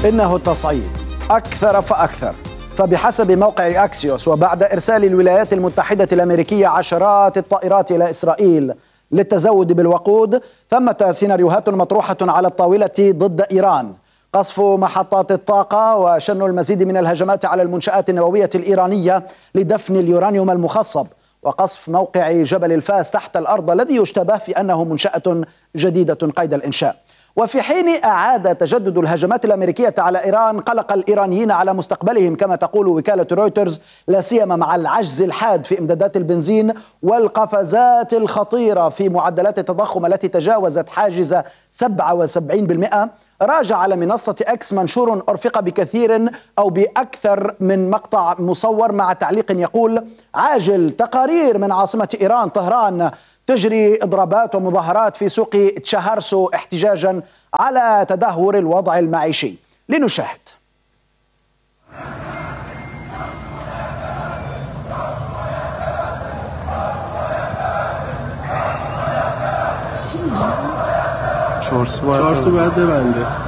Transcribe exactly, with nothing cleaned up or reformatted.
إنه التصعيد أكثر فأكثر. فبحسب موقع أكسيوس، وبعد إرسال الولايات المتحدة الأمريكية عشرات الطائرات إلى إسرائيل للتزود بالوقود، ثمة سيناريوهات مطروحة على الطاولة ضد إيران: قصف محطات الطاقة، وشن المزيد من الهجمات على المنشآت النووية الإيرانية لدفن اليورانيوم المخصب، وقصف موقع جبل الفاس تحت الأرض الذي يشتبه في أنه منشأة جديدة قيد الإنشاء. وفي حين أعاد تجدد الهجمات الأمريكية على إيران قلق الإيرانيين على مستقبلهم، كما تقول وكالة رويترز، لا سيما مع العجز الحاد في إمدادات البنزين والقفزات الخطيرة في معدلات التضخم التي تجاوزت حاجز سبعة وسبعين بالمئة. راجع على منصة أكس منشور أرفق بكثير أو بأكثر من مقطع مصور مع تعليق يقول: عاجل، تقارير من عاصمة إيران طهران تجري إضرابات ومظاهرات في سوق تشاهرسو احتجاجا على تدهور الوضع المعيشي. لنشاهد. چهارسو باید ببنده.